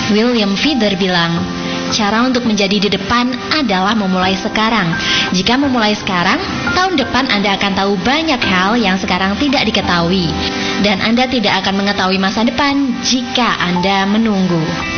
William Feather bilang, cara untuk menjadi di depan adalah memulai sekarang. Jika memulai sekarang, tahun depan Anda akan tahu banyak hal yang sekarang tidak diketahui. Dan Anda tidak akan mengetahui masa depan jika Anda menunggu.